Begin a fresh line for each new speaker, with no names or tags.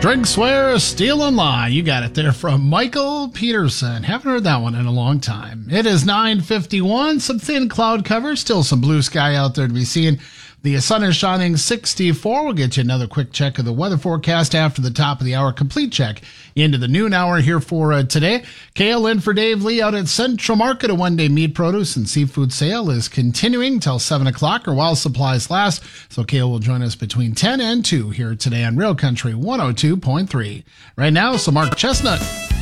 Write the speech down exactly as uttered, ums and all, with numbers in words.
Drink, swear, steal, and lie. You got it there from Michael Peterson. Haven't heard that one in a long time. It is nine fifty-one. Some thin cloud cover. Still some blue sky out there to be seen. The sun is shining sixty-four. We'll get you another quick check of the weather forecast after the top of the hour. Complete check into the noon hour here for uh, today. Kale in for Dave Lee out at Central Market. A one-day meat, produce, and seafood sale is continuing till seven o'clock or while supplies last. So Kale will join us between ten and two here today on Real Country one oh two point three. Right now, so Mark Chestnut.